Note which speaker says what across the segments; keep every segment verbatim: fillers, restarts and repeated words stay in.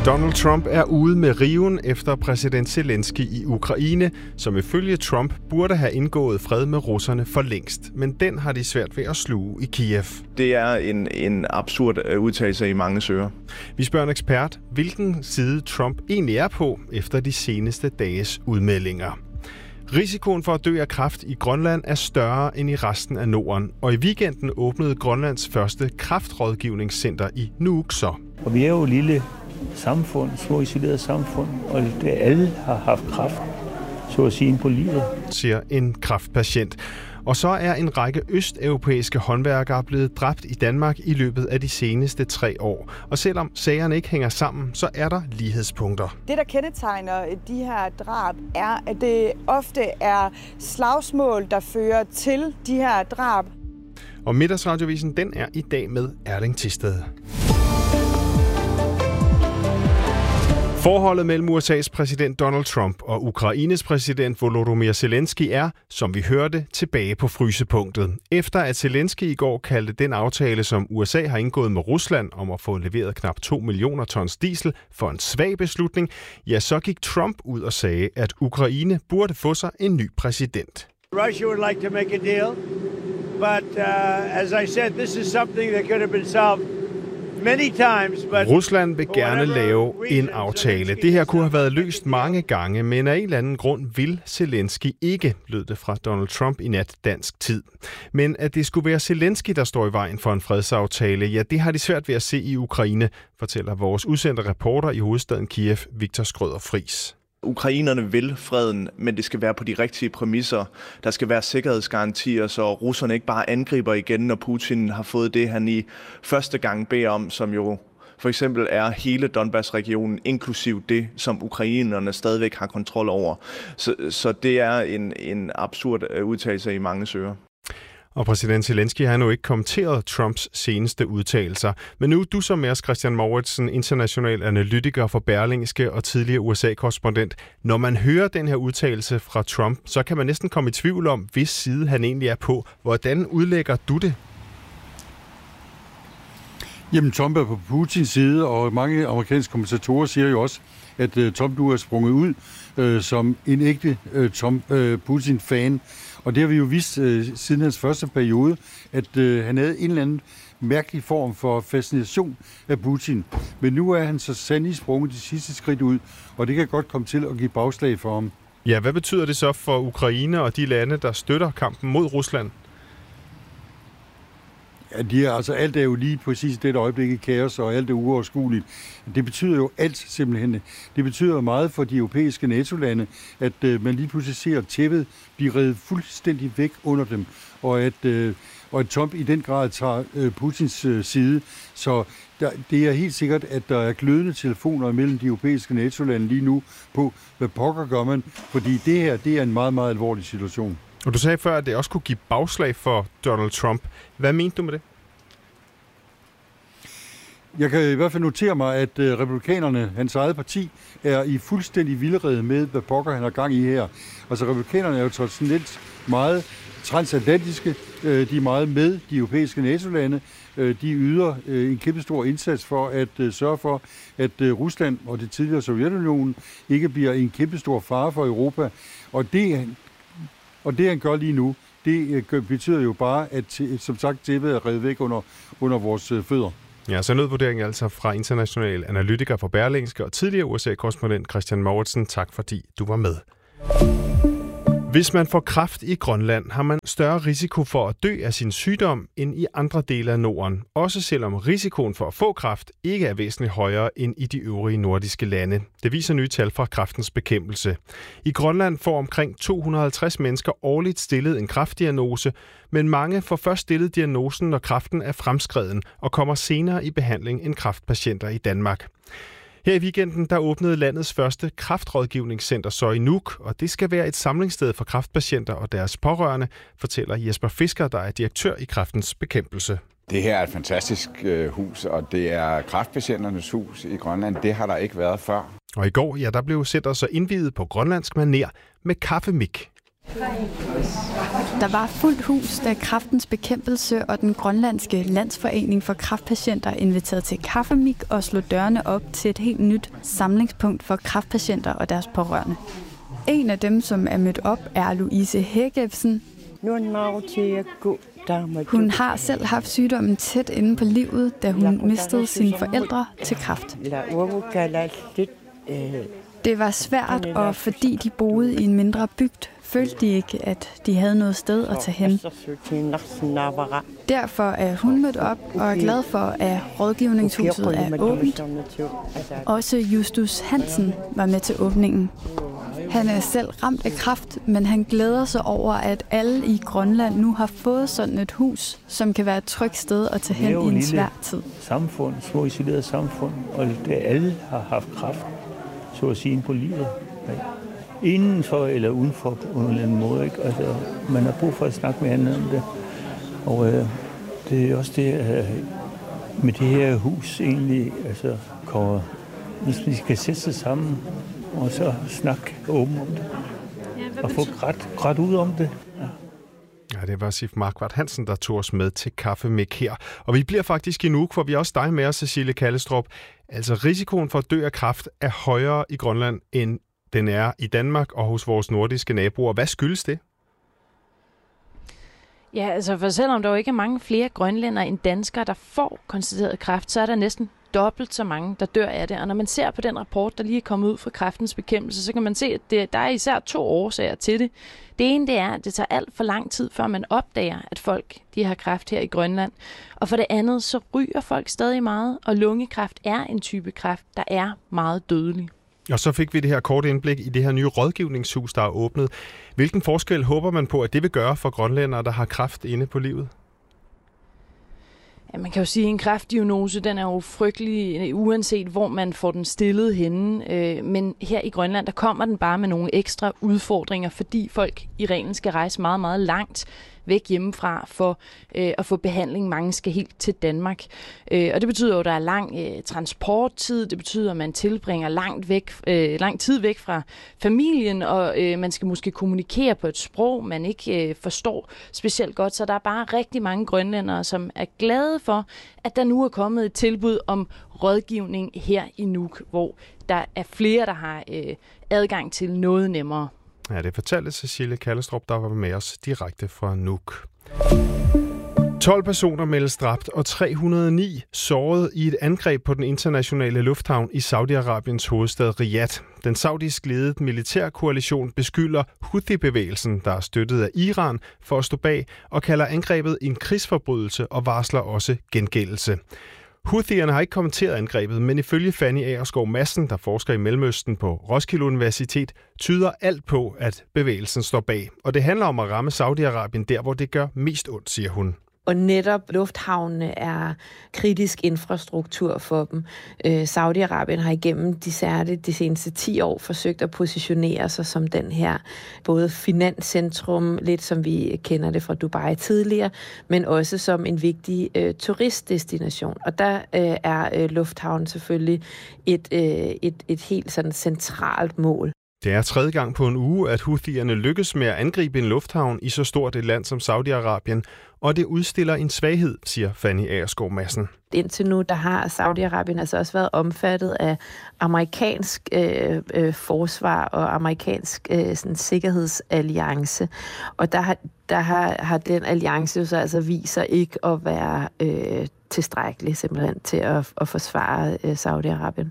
Speaker 1: Donald Trump er ude med riven efter præsident Zelensky i Ukraine, som ifølge Trump burde have indgået fred med russerne for længst. Men den har de svært ved at sluge i Kiev.
Speaker 2: Det er en, en absurd udtalelse i mange søger.
Speaker 1: Vi spørger en ekspert, hvilken side Trump egentlig er på efter de seneste dages udmeldinger. Risikoen for at dø af kræft i Grønland er større end i resten af Norden, og i weekenden åbnede Grønlands første kræftrådgivningscenter i Nuuk så.
Speaker 3: Og vi er jo et lille samfund, små isoleret samfund, og det, alle har haft kræft, så at sige, på livet,
Speaker 1: siger en kræftpatient. Og så er en række østeuropæiske håndværkere blevet dræbt i Danmark i løbet af de seneste tre år. Og selvom sagerne ikke hænger sammen, så er der lighedspunkter.
Speaker 4: Det, der kendetegner de her drab, er, at det ofte er slagsmål, der fører til de her drab.
Speaker 1: Og Middagsradiovisen, den er i dag med Erling Thisted. Forholdet mellem U S A's præsident Donald Trump og Ukraines præsident Volodymyr Zelensky er, som vi hørte, tilbage på frysepunktet. Efter at Zelensky i går kaldte den aftale, som U S A har indgået med Rusland om at få leveret knap to millioner tons diesel for en svag beslutning, ja, så gik Trump ud og sagde, at Ukraine burde få sig en ny præsident.
Speaker 5: Russia would like to make a deal, but uh, as I said, this is something that could have been solved many times, but
Speaker 1: Rusland vil gerne lave en aftale. Det her kunne have været løst mange gange, men af en eller anden grund vil Zelensky ikke, lød det fra Donald Trump i nat dansk tid. Men at det skulle være Zelensky, der står i vejen for en fredsaftale, ja, det har de svært ved at se i Ukraine, fortæller vores udsendte reporter i hovedstaden Kiev, Viktor Skrøder Friis.
Speaker 2: Ukrainerne vil freden, men det skal være på de rigtige præmisser. Der skal være sikkerhedsgarantier, så russerne ikke bare angriber igen, når Putin har fået det, han i første gang beder om, som jo for eksempel er hele Donbass-regionen, inklusiv det, som ukrainerne stadigvæk har kontrol over. Så, så det er en, en absurd udtalelse i mange søger.
Speaker 1: Og præsident Zelensky har nu ikke kommenteret Trumps seneste udtalelser. Men nu er du som med os, Christian Mouritsen, international analytiker for Berlingske og tidligere U S A-korrespondent. Når man hører den her udtalelse fra Trump, så kan man næsten komme i tvivl om, hvis side han egentlig er på. Hvordan udlægger du det?
Speaker 6: Jamen, Trump er på Putins side, og mange amerikanske kommentatorer siger jo også, at uh, Trump nu er sprunget ud uh, som en ægte uh, Trump, uh, Putin-fan. Og det har vi jo vist uh, siden hans første periode, at uh, han havde en eller anden mærkelig form for fascination af Putin. Men nu er han så sandelig sprunget de sidste skridt ud, og det kan godt komme til at give bagslag for ham.
Speaker 1: Ja, hvad betyder det så for Ukraine og de lande, der støtter kampen mod Rusland?
Speaker 6: Ja, de er, altså alt er jo lige præcis det øjeblik i kaos, og alt er uoverskueligt. Det betyder jo alt simpelthen. Det betyder meget for de europæiske NATO-lande, at øh, man lige pludselig ser, at tæppet bliver revet fuldstændig væk under dem, og at, øh, og at Trump i den grad tager øh, Putins øh, side. Så der, det er helt sikkert, at der er glødende telefoner mellem de europæiske NATO-lande lige nu på, hvad pokker gør man, fordi det her, det er en meget, meget alvorlig situation.
Speaker 1: Og du sagde før, at det også kunne give bagslag for Donald Trump. Hvad mente du med det?
Speaker 6: Jeg kan i hvert fald notere mig, at republikanerne, hans eget parti, er i fuldstændig vildrede med, hvad pokker han har gang i her. Altså, republikanerne er jo traditionelt meget transatlantiske. De er meget med de europæiske NATO-lande. De yder en kæmpe stor indsats for at sørge for, at Rusland og det tidligere Sovjetunionen ikke bliver en kæmpe stor fare for Europa. Og det Og det, han gør lige nu, det betyder jo bare, at som sagt, tæppet er revet væk under, under vores fødder.
Speaker 1: Ja, så nødvurdering altså fra international analytiker for Berlingske og tidligere U S A-korrespondent Christian Mouritsen. Tak fordi du var med. Hvis man får kræft i Grønland, har man større risiko for at dø af sin sygdom end i andre dele af Norden, også selvom risikoen for at få kræft ikke er væsentligt højere end i de øvrige nordiske lande. Det viser nye tal fra Kræftens Bekæmpelse. I Grønland får omkring to hundrede og halvtreds mennesker årligt stillet en kræftdiagnose, men mange får først stillet diagnosen, når kræften er fremskreden og kommer senere i behandling end kræftpatienter i Danmark. Her i weekenden der åbnede landets første kræftrådgivningscenter så i Nuuk, og det skal være et samlingssted for kræftpatienter og deres pårørende, fortæller Jesper Fisker, der er direktør i Kræftens Bekæmpelse.
Speaker 7: Det her er et fantastisk hus, og det er kræftpatienternes hus i Grønland. Det har der ikke været før.
Speaker 1: Og i går, ja, der blev centeret så indviet på grønlandsk manér med kaffemik.
Speaker 8: Der var fuldt hus, da Kræftens Bekæmpelse og den grønlandske landsforening for kræftpatienter inviterede til kaffemik og slog dørene op til et helt nyt samlingspunkt for kræftpatienter og deres pårørende. En af dem, som er mødt op, er Louise Hægebsen. Hun har selv haft sygdommen tæt inde på livet, da hun mistede sine forældre til kræft. Det var svært, og fordi de boede i en mindre bygd, følte de ikke, at de havde noget sted at tage hen. Derfor er hun mødt op og er glad for, at rådgivningshuset er åbent. Også Justus Hansen var med til åbningen. Han er selv ramt af kræft, men han glæder sig over, at alle i Grønland nu har fået sådan et hus, som kan være et trygt sted at tage hen i en svær tid.
Speaker 3: Samfund, små isoleret samfund, og det alle har haft kræft, så at sige, på livet. Indenfor eller udenfor på en eller anden måde. Ikke? Altså, man har brug for at snakke med hinanden om det. Og øh, det er også det, øh, med det her hus egentlig, altså, kommer, hvis vi skal sætte sig sammen og så snakke åbent om det. Og få ret, ret ud om det. Ja.
Speaker 1: Ja, det var Sif Markvart Hansen, der tog os med til kaffemik her. Og vi bliver faktisk i Nuuk, for vi er også dig med os, Cecilie Kallestrup. Altså, risikoen for at dø af kræft er højere i Grønland, end den er i Danmark og hos vores nordiske naboer. Hvad skyldes det?
Speaker 9: Ja, altså for selvom der jo ikke er mange flere grønlændere end danskere, der får konstateret kræft, så er der næsten dobbelt så mange, der dør af det. Og når man ser på den rapport, der lige er kommet ud fra Kræftens Bekæmpelse, så kan man se, at det, der er især to årsager til det. Det ene det er, at det tager alt for lang tid, før man opdager, at folk de har kræft her i Grønland. Og for det andet, så ryger folk stadig meget, og lungekræft er en type kræft, der er meget dødelig.
Speaker 1: Og så fik vi det her korte indblik i det her nye rådgivningshus, der er åbnet. Hvilken forskel håber man på, at det vil gøre for grønlændere, der har kræft inde på livet?
Speaker 9: Ja, man kan jo sige, at en kræftdiagnose, den er jo frygtelig, uanset hvor man får den stillet henne. Men her i Grønland, der kommer den bare med nogle ekstra udfordringer, fordi folk i reglen skal rejse meget, meget langt væk hjemmefra for øh, at få behandling. Mange skal helt til Danmark. Øh, og det betyder jo, at der er lang øh, transporttid. Det betyder, at man tilbringer langt væk, øh, lang tid væk fra familien, og øh, man skal måske kommunikere på et sprog, man ikke øh, forstår specielt godt. Så der er bare rigtig mange grønlændere, som er glade for, at der nu er kommet et tilbud om rådgivning her i Nuuk, hvor der er flere, der har øh, adgang til noget nemmere.
Speaker 1: Ja, det fortalte Cecilie Kallestrup, der var med os direkte fra Nuuk. tolv personer meldes dræbt og tre hundrede og ni såret i et angreb på den internationale lufthavn i Saudi-Arabiens hovedstad Riyadh. Den saudisk ledede militærkoalition beskylder Houthi-bevægelsen, der er støttet af Iran, for at stå bag og kalder angrebet en krigsforbrydelse og varsler også gengældelse. Houthierne har ikke kommenteret angrebet, men ifølge Fanny Agerskov Madsen, der forsker i Mellemøsten på Roskilde Universitet, tyder alt på, at bevægelsen står bag. Og det handler om at ramme Saudi-Arabien der, hvor det gør mest ondt, siger hun.
Speaker 10: Og netop lufthavnene er kritisk infrastruktur for dem. Øh, Saudi-Arabien har igennem de særligt de seneste ti år forsøgt at positionere sig som den her både finanscentrum, lidt som vi kender det fra Dubai tidligere, men også som en vigtig øh, turistdestination. Og der øh, er øh, lufthavnen selvfølgelig et, øh, et, et helt sådan centralt mål.
Speaker 1: Det er tredje gang på en uge, at Houthierne lykkes med at angribe en lufthavn i så stort et land som Saudi-Arabien, og det udstiller en svaghed, siger Fanny Agerskov Madsen.
Speaker 10: Indtil nu, der har Saudi-Arabien altså også været omfattet af amerikansk øh, øh, forsvar og amerikansk øh, sådan, sikkerhedsalliance. Og der har, der har, har den alliance jo så altså vist sig ikke at være øh, tilstrækkelig simpelthen til at, at forsvare øh, Saudi-Arabien.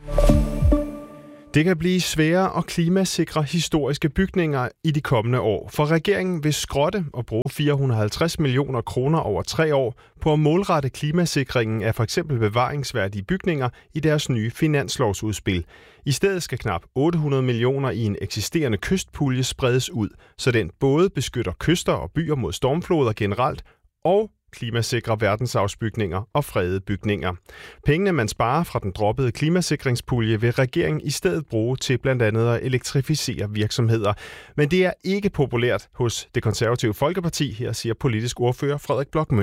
Speaker 1: Det kan blive sværere at klimasikre historiske bygninger i de kommende år, for regeringen vil skrotte og bruge fire hundrede og halvtreds millioner kroner over tre år på at målrette klimasikringen af f.eks. bevaringsværdige bygninger i deres nye finanslovsudspil. I stedet skal knap otte hundrede millioner i en eksisterende kystpulje spredes ud, så den både beskytter kyster og byer mod stormfloder generelt og klimasikre verdensarvsbygninger og fredede bygninger. Pengene, man sparer fra den droppede klimasikringspulje, vil regeringen i stedet bruge til blandt andet at elektrificere virksomheder. Men det er ikke populært hos Det Konservative Folkeparti, her siger politisk ordfører Frederik Bloch Münster.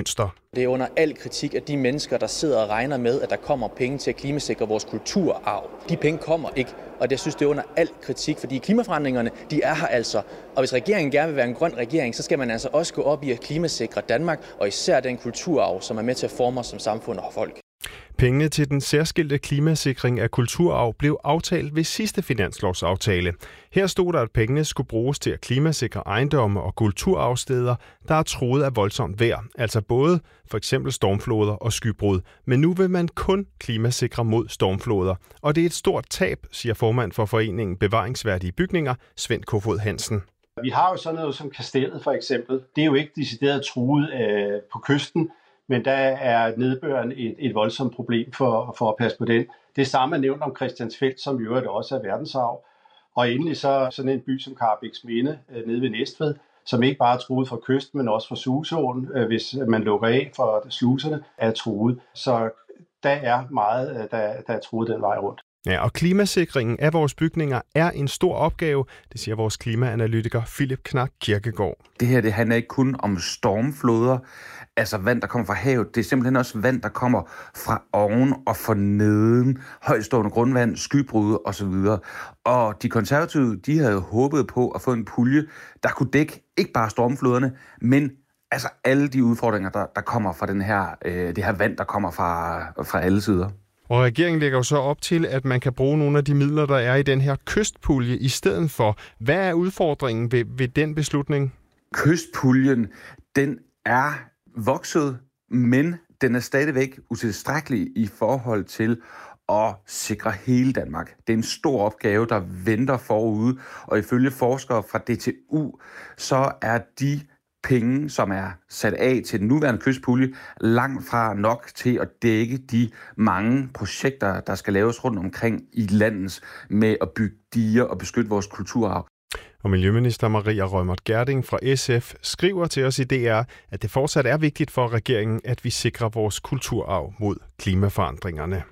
Speaker 11: Det er under al kritik af de mennesker, der sidder og regner med, at der kommer penge til at klimasikre vores kulturarv. De penge kommer ikke, og jeg synes, det er under al kritik, fordi klimaforandringerne, de er her altså. Og hvis regeringen gerne vil være en grøn regering, så skal man altså også gå op i at klimasikre Danmark, og især den kulturarv, som er med til at forme os som samfund og folk.
Speaker 1: Pengene til den særskilte klimasikring af kulturarv blev aftalt ved sidste finanslovsaftale. Her stod der, at pengene skulle bruges til at klimasikre ejendomme og kulturarvsteder, der er truet af voldsomt vejr, altså både for eksempel stormfloder og skybrud. Men nu vil man kun klimasikre mod stormfloder, og det er et stort tab, siger formand for foreningen Bevaringsværdige Bygninger, Svend Kofod Hansen.
Speaker 12: Vi har jo sådan noget som Kastellet for eksempel. Det er jo ikke decideret truet øh, på kysten, men der er nedbøren et, et voldsomt problem for, for at passe på den. Det samme er nævnt om Christiansfeld, som i øvrigt også er verdensarv. Og endelig så sådan en by som Karrebæksminde øh, nede ved Næstved, som ikke bare er truet fra kysten, men også fra Susåen, øh, hvis man lukker af for sluserne, er truet. Så der er meget, der, der er truet den vej rundt.
Speaker 1: Ja, og klimasikringen af vores bygninger er en stor opgave, det siger vores klimaanalytiker Philip Knak Kirkegaard.
Speaker 13: Det her det handler ikke kun om stormfloder, altså vand, der kommer fra havet. Det er simpelthen også vand, der kommer fra oven og fra neden, højtstående grundvand, skybrud osv. Og de konservative, de havde håbet på at få en pulje, der kunne dække ikke bare stormfloderne, men altså alle de udfordringer, der, der kommer fra den her, øh, det her vand, der kommer fra, fra alle sider.
Speaker 1: Og regeringen lægger jo så op til, at man kan bruge nogle af de midler, der er i den her kystpulje i stedet for. Hvad er udfordringen ved, ved den beslutning?
Speaker 13: Kystpuljen, den er vokset, men den er stadigvæk utilstrækkelig i forhold til at sikre hele Danmark. Det er en stor opgave, der venter forude, og ifølge forskere fra D T U, så er de penge, som er sat af til den nuværende kystpulje, langt fra nok til at dække de mange projekter, der skal laves rundt omkring i landets med at bygge diger og beskytte vores kulturarv.
Speaker 1: Og Miljøminister Maria Reumert Gjerding fra S F skriver til os i D R, at det fortsat er vigtigt for regeringen, at vi sikrer vores kulturarv mod klimaforandringerne.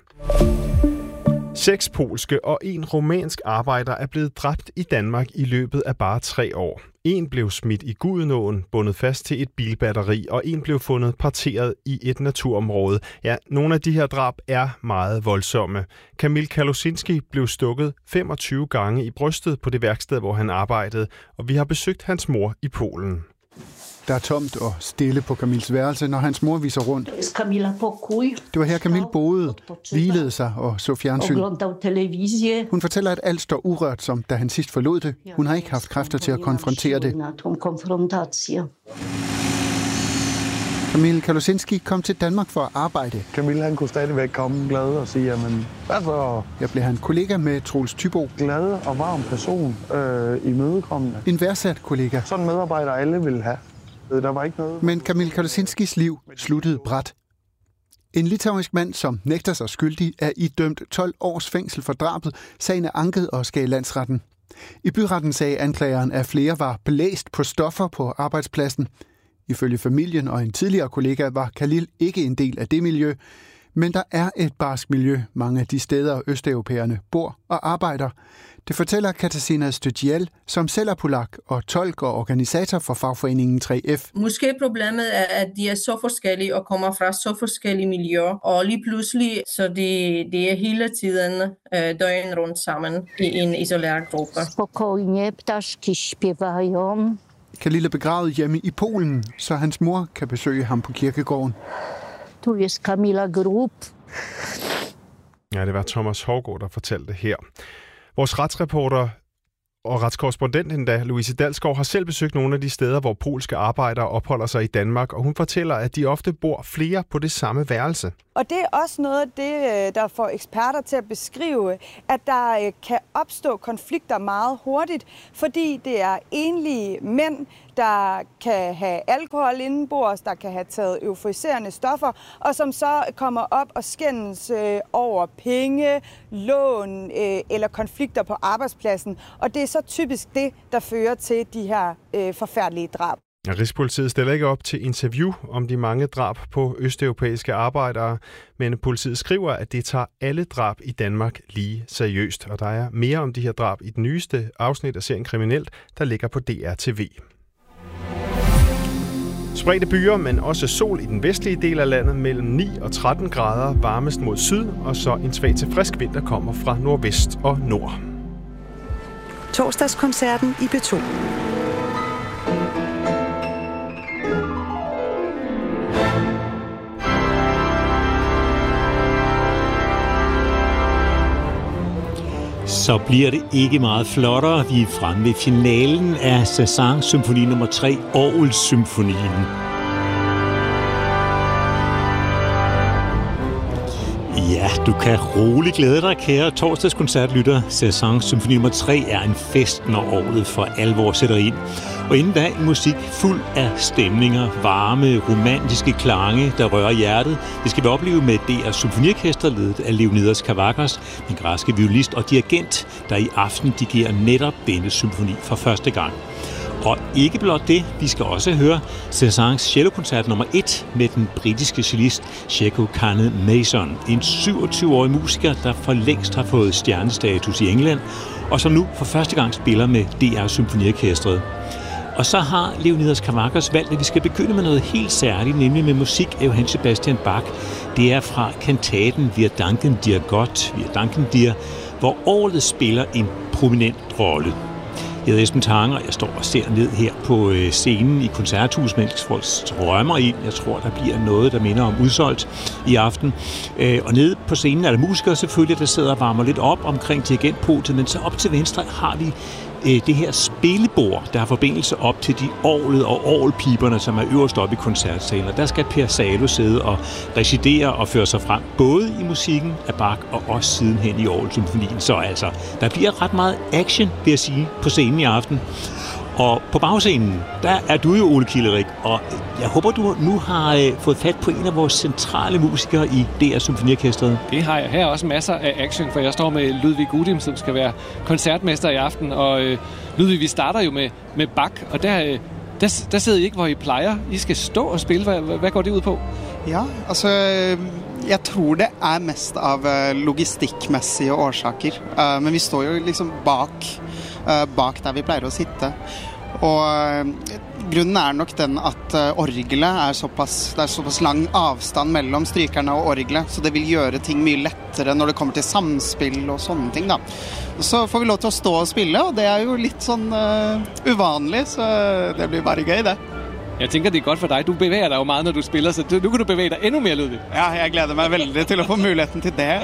Speaker 1: Seks polske og en rumænsk arbejder er blevet dræbt i Danmark i løbet af bare tre år. En blev smidt i Gudenåen, bundet fast til et bilbatteri, og en blev fundet parteret i et naturområde. Ja, nogle af de her drab er meget voldsomme. Kamil Kalusinski blev stukket femogtyve gange i brystet på det værksted, hvor han arbejdede, og vi har besøgt hans mor i Polen.
Speaker 14: Der er tomt og stille på Kamils værelse, når hans mor viser rundt. Det var her Kamil boede, hvilede sig og så fjernsyn. Hun fortæller, at alt står urørt, som da han sidst forlod det. Hun har ikke haft kræfter til at konfrontere det. Kamil Kalusinski kom til Danmark for at arbejde.
Speaker 15: Kamil han kunne stadigvæk komme glad og sige, jamen hvad så?
Speaker 14: Jeg blev han kollega med Troels Thybo.
Speaker 15: Glad og varm person, øh, imødekommende.
Speaker 14: En værdsat kollega.
Speaker 15: Sådan en medarbejder alle ville have. Der var ikke noget.
Speaker 14: Men Kamil Kalusinskis liv sluttede brat. En litauisk mand, som nægter sig skyldig, er idømt tolv års fængsel for drabet. Sagen er anket og skal i landsretten. I byretten sagde anklageren, at flere var belæst på stoffer på arbejdspladsen. Ifølge familien og en tidligere kollega var Khalil ikke en del af det miljø, men der er et barsk miljø mange af de steder, østeuropæerne bor og arbejder. Det fortæller Katarzyna Stygiel, som selv er polak og tolk og organisator for fagforeningen tre F.
Speaker 16: Måske problemet er, at de er så forskellige og kommer fra så forskellige miljøer, og lige pludselig, så det, det er hele tiden øh, døgn rundt sammen i en isoleret gruppe.
Speaker 14: Khalil er begravet hjemme i Polen, så hans mor kan besøge ham på kirkegården.
Speaker 17: Tu jest Kamila Grub.
Speaker 1: Ja, det var Thomas Hovgaard, der fortalte det her. Vores retsreporter og retskorrespondent endda, Louise Dalsgaard, har selv besøgt nogle af de steder, hvor polske arbejdere opholder sig i Danmark, og hun fortæller, at de ofte bor flere på det samme værelse.
Speaker 4: Og det er også noget af det, der får eksperter til at beskrive, at der kan opstå konflikter meget hurtigt, fordi det er enlige mænd, der kan have alkohol indenbords, der kan have taget euforiserende stoffer, og som så kommer op og skændes øh, over penge, lån øh, eller konflikter på arbejdspladsen. Og det er så typisk det, der fører til de her øh, forfærdelige drab.
Speaker 1: Ja, Rigspolitiet stiller ikke op til interview om de mange drab på østeuropæiske arbejdere, men politiet skriver, at det tager alle drab i Danmark lige seriøst. Og der er mere om de her drab i den nyeste afsnit af serien Kriminelt, der ligger på D R T V. Spredte byer, men også sol i den vestlige del af landet mellem ni og tretten grader, varmest mod syd, og så en svag til frisk vind, der kommer fra nordvest og nord.
Speaker 18: Torsdagskoncerten i B to.
Speaker 19: Så bliver det ikke meget flottere. Vi er fremme ved finalen af Cézanne symfoni nummer tre, Orgelsymfonien. Ja, du kan roligt glæde dig, kære torsdagskoncertlytter. Cézanne symfoni nummer tre er en fest, når orglet for alvor sætter ind. Og inden da en musik fuld af stemninger, varme, romantiske klange, der rører hjertet. Det skal vi opleve med D R Symfoniorkester, ledet af Leonidas Kavakos, den græske violist og dirigent, der i aften dirigerer netop denne symfoni for første gang. Og ikke blot det, vi skal også høre Cézannes cellokoncert nummer et med den britiske cellist Checco Kane Mason, en syvogtyve-årig musiker, der for længst har fået stjernestatus i England, og som nu for første gang spiller med D R Symfoniorkestret. Og så har Leonidas Kavakos valgt, at vi skal begynde med noget helt særligt, nemlig med musik af Johann Sebastian Bach. Det er fra kantaten Wir danken dir Gott, Wir danken dir, hvor orglet spiller en prominent rolle. Jeg hedder Esben Tange, og jeg står og ser ned her på scenen i Koncerthuset, mens folk strømmer ind. Jeg tror, der bliver noget, der minder om udsolgt i aften. Og nede på scenen er der musikere selvfølgelig, der sidder og varmer lidt op omkring dirigentpodiet, men så op til venstre har vi det her spillebord, der har forbindelse op til de orglet og orgelpiberne, som er øverst oppe i koncertsalen. Og der skal Per Salo sidde og recidere og føre sig frem, både i musikken af Bach og også sidenhen i orgelsymfonien. Så altså, der bliver ret meget action, vil jeg sige, på scenen i aften. Og på bagscenen, der er du jo, Ole Killerik, og jeg håber, du nu har øh, fået fat på en af vores centrale musikere i D R Symfoniorkestret.
Speaker 20: Det har jeg. Her er også masser af action, for jeg står med Ludwig Gudim, som skal være koncertmester i aften. Og øh, Ludwig, vi starter jo med, med Bach, og der, øh, der, der sidder I ikke, hvor I plejer. I skal stå og spille. Hvad, hvad går det ud på?
Speaker 21: Ja, altså, jeg tror det er mest av logistikkmessige årsaker. Uh, men vi står jo liksom bak, uh, bak der vi pleier å sitte. Og grunnen er nok den at orgelet er såpass, det er såpass lang avstand mellom strykerne og orgelet, så det vil gjøre ting mye lettere når det kommer til samspill og sånne ting da. Så får vi lov til å stå og spille, og det er jo litt sånn uh, uvanlig, så det blir bare gøy det.
Speaker 20: Jeg tænker, det er godt for dig. Du bevæger dig jo meget, når du spiller, så nu kan du bevæge dig endnu mere, Ludvig.
Speaker 21: Ja, jeg glæder mig veldig til at få muligheden til det.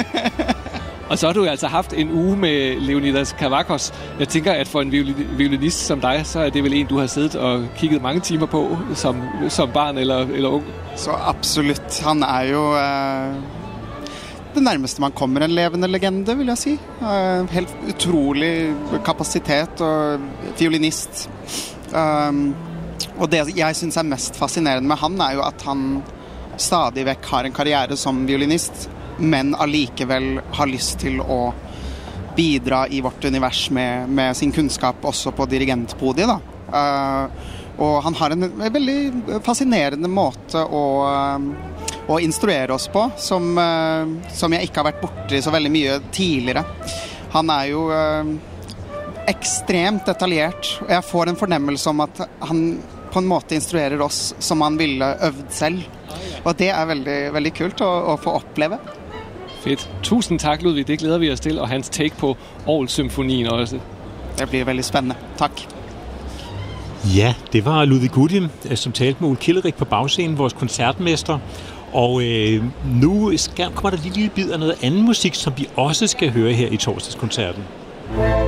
Speaker 20: Og så har du altså haft en uge med Leonidas Kavakos. Jeg tænker, at for en violinist som dig, så er det vel en, du har siddet og kigget mange timer på som, som barn eller, eller ung.
Speaker 21: Så absolut. Han er jo uh, det nærmeste man kommer en levende legende, vil jeg si. Uh, helt utrolig kapasitet og violinist. Um, og det jeg synes er mest fascinerende med han, er jo at han stadig vekk har en karriere som violinist, men allikevel har lyst til å bidra i vårt univers med, med sin kunnskap også på dirigentpodiet da. Uh, og han har en, en veldig fascinerende måte å, uh, å instruere oss på, som, uh, som jeg ikke har vært borte så veldig mye tidligere. Han er jo uh, ekstremt detaljert, og jeg får en fornemmelse om at han på en måte instruerer oss som han ville øvd selv. Og det er veldig, veldig kult å, å få oppleve.
Speaker 20: Fedt. Tusind tak, Ludvig. Det glæder vi os til, og hans take på orgelsymfonien også.
Speaker 21: Det bliver veldig spændende. Tak.
Speaker 19: Ja, det var Ludwig Gudim, som talte med Ole Killerik på bagscenen, vores koncertmester. Og øh, nu skal, kommer der lige en lille bid af noget anden musik, som vi også skal høre her i torsdagskoncerten.